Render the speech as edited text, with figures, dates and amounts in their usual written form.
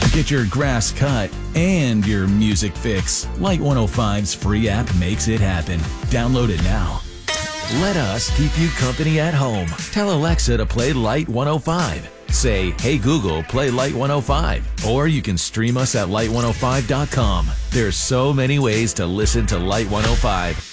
Get your grass cut and your music fix. Light 105's free app makes it happen. Download it now. Let us keep you company at home. Tell Alexa to play Light 105. Say, "Hey Google, play Light 105." Or you can stream us at light105.com. There's so many ways to listen to Light 105.